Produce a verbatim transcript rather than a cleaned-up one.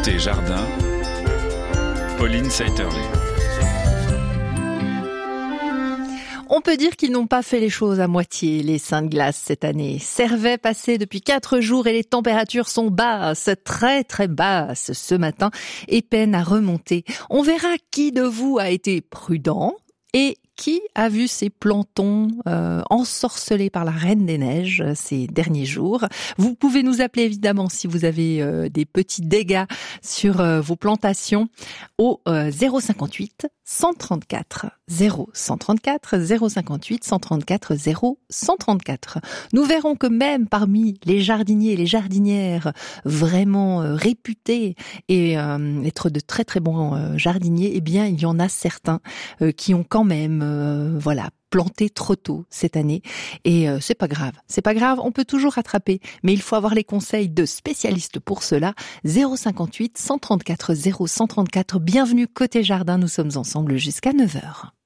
Côté jardin, Pauline Saiterley. On peut dire qu'ils n'ont pas fait les choses à moitié, les Saints de glace cette année. Servet passé depuis quatre jours et les températures sont basses, très très basses ce matin et peinent à remonter. On verra qui de vous a été prudent et qui a vu ses plantons euh, ensorcelés par la Reine des Neiges ces derniers jours. Vous pouvez nous appeler évidemment si vous avez euh, des petits dégâts sur euh, vos plantations au euh, zéro cinquante-huit cent trente-quatre zéro cent trente-quatre zéro cinquante-huit cent trente-quatre zéro cent trente-quatre. Nous verrons que même parmi les jardiniers et les jardinières vraiment euh, réputés et euh, être de très très bons euh, jardiniers, eh bien il y en a certains euh, qui ont quand même Euh, voilà, planté trop tôt cette année et euh, c'est pas grave, c'est pas grave, on peut toujours rattraper, mais il faut avoir les conseils de spécialistes pour cela. Zéro cinquante-huit cent trente-quatre zéro cent trente-quatre. Bienvenue côté jardin, nous sommes ensemble jusqu'à neuf heures.